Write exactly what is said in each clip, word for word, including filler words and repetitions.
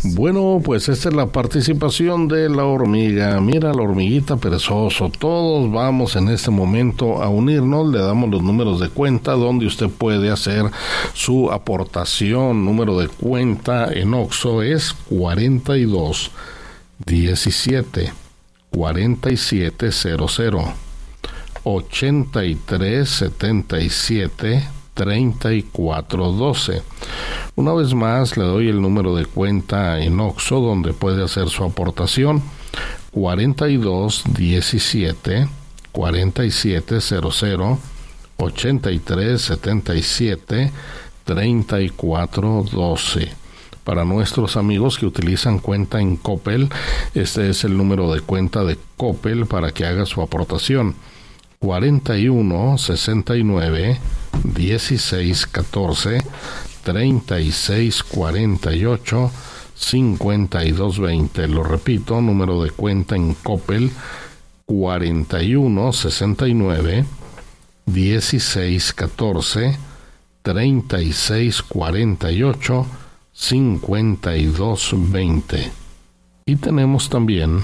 Bueno, pues esta es la participación de la hormiga. Mira, la hormiguita perezoso. Todos vamos en este momento a unirnos. Le damos los números de cuenta donde usted puede hacer su aportación. Número de cuenta en Oxxo es cuarenta y dos diecisiete cuarenta y siete cero cero ochenta y tres setenta y siete treinta y cuatro doce. Una vez más le doy el número de cuenta en Oxxo donde puede hacer su aportación: cuarenta y dos diecisiete cuarenta y siete cero cero ochenta y tres setenta y siete treinta y cuatro doce. Para nuestros amigos que utilizan cuenta en Coppel, este es el número de cuenta de Coppel para que haga su aportación: cuarenta y uno sesenta y nueve dieciséis catorce treinta y seis cuarenta y ocho cincuenta y dos veinte. Lo repito, número de cuenta en Coppel: cuarenta y uno sesenta y nueve dieciséis catorce treinta y seis cuarenta y ocho cincuenta y dos veinte. Y tenemos también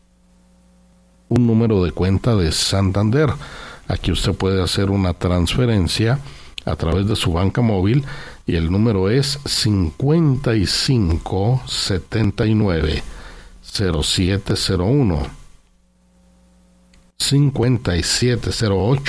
un número de cuenta de Santander. Aquí usted puede hacer una transferencia a través de su banca móvil y el número es cincuenta y cinco setenta y nueve cero siete cero uno cincuenta y siete cero ocho